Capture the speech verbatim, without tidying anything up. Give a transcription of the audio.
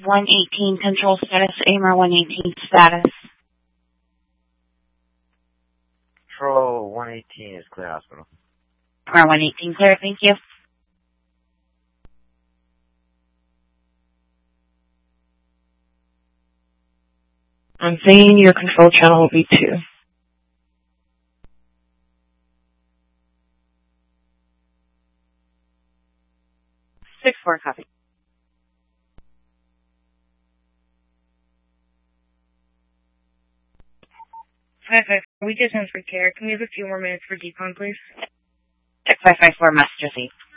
one eighteen, control status, A M R one eighteen status. Control one eighteen is clear hospital. A M R one eighteen clear, thank you. I'm saying your control channel will be two. six four, copy. five five four, we just transferred care. Can we have a few more minutes for decon, please? Check five five four, master seat.